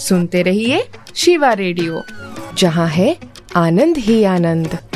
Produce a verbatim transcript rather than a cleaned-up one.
सुनते रहिए शिवा रेडियो, जहाँ है आनंद ही आनंद।